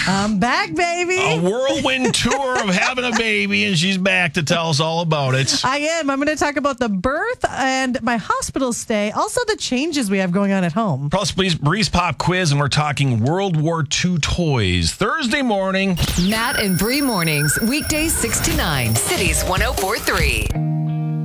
I'm back, baby. A whirlwind tour of having a baby, and she's back to tell us all about it. I am. I'm going to talk about the birth and my hospital stay. Also, the changes we have going on at home. Plus, please, Breeze Pop quiz, and we're talking World War II toys. Thursday morning. Matt and Bree mornings, weekdays 6 to 9. Cities 104.3.